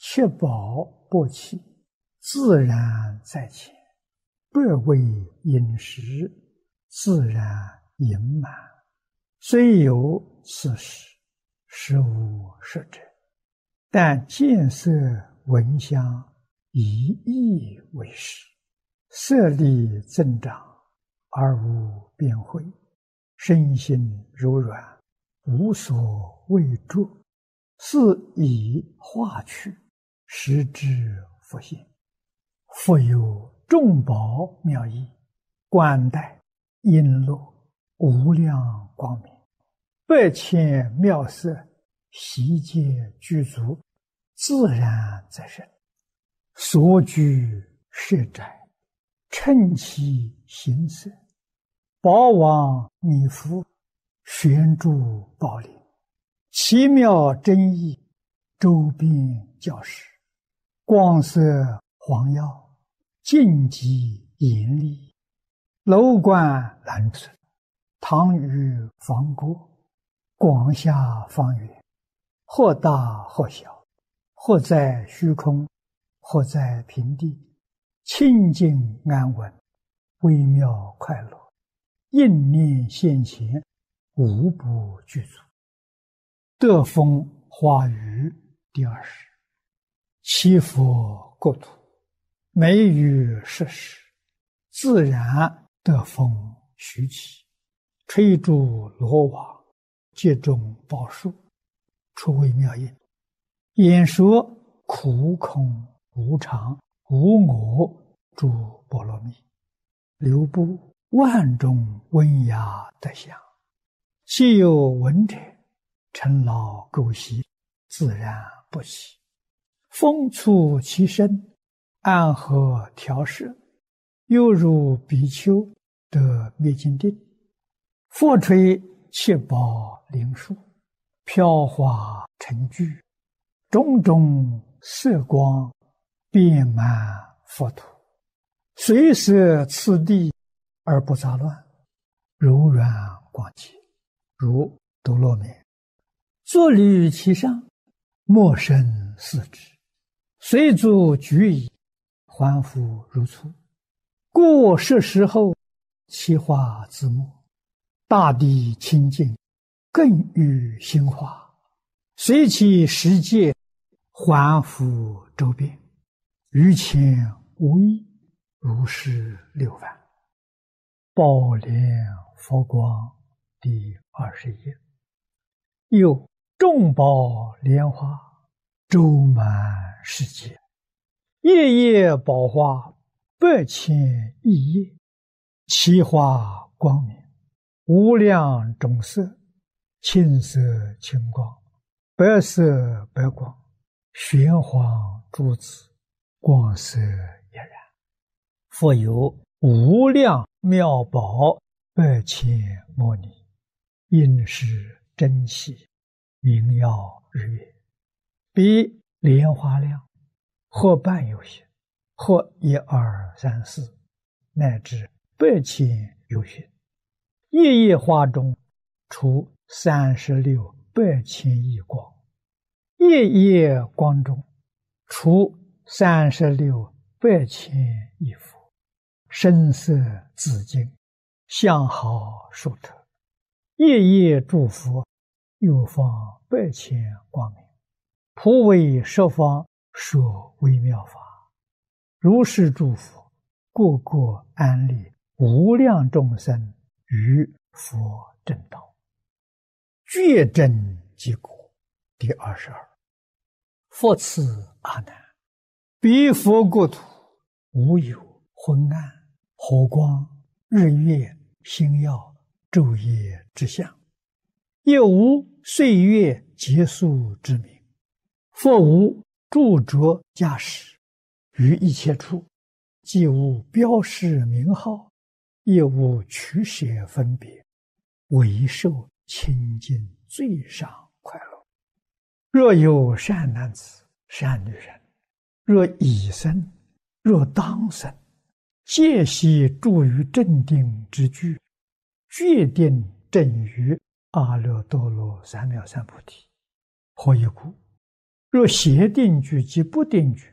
七宝不弃，自然在前；百味饮食，自然盈满。虽有此时，实无实者。但见色闻香，一意为实。色力增长，而无边慧；身心柔软，无所畏著。是以化去，实之复现。复有众宝妙义，冠带璎珞，无量光明，百千妙色，悉皆具足，自然在身。所居舍宅，称其形色，宝王弥覆，悬诸宝林，奇妙真意，周遍教室，光色黄耀，净极严厉，楼观蓝存，堂宇方过，广厦方圆，或大或小，或在虚空，或在平地，清净安稳，微妙快乐，应念现前，无不具足。德风华语第20。七佛国土，美于世事，自然德风徐起，吹诸罗网，接种宝树，出微妙音，演说苦空无常无我诸波罗蜜，流布万种温雅德相。既有闻者，尘劳垢习，自然不起。风触其身，安和调摄，犹如比丘得灭尽定。佛吹七宝灵树，飘华成聚，种种色光，遍满佛土。随摄次第，而不杂乱，柔软广洁，如多罗面。坐履其上，莫生四肢，随足举矣，还复如初。故是时候，其化自没，大地清净，更与心化，随其世界，还复周遍，于前无异，如是六番。宝莲佛光第20页。又众宝莲花，周满世界，夜夜宝花，百千亿叶，其花光明，无量种色，青色青光，白色白光，玄黄珠子，光色俨然。复有无量妙宝，百千摩尼，应是珍奇，明耀日月，比莲花量，或半有些，或1、2、3、4，乃至百千有些。夜夜花中，出36百千亿光；夜夜光中，出36百千亿佛。声色紫金，相好殊特。夜夜诸佛，又放百千光明，普为十方说微妙法。如是诸佛，个个安立无量众生于佛正道，觉真即果第22。复次阿难，彼佛国土，无有昏暗、火光、日月、星耀、昼夜之相，也无岁月结束之名。复无著着驾驶，于一切处，既无标示名号，也无取舍分别，唯受清净最上快乐。若有善男子、善女人，若已生，若当生，皆悉住于正定之具，决定正于阿耨多罗三藐三菩提。何以故？ 若邪定局及不定局